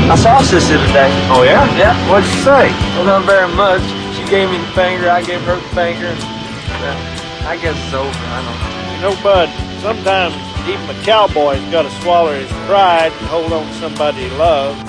I saw Sissy today. Oh, yeah? Yeah. What'd she say? Well, not very much. She gave me the finger, I gave her the finger. I guess it's over. I don't know. You know, Bud, sometimes even a cowboy's got to swallow his pride and hold on to somebody he loves.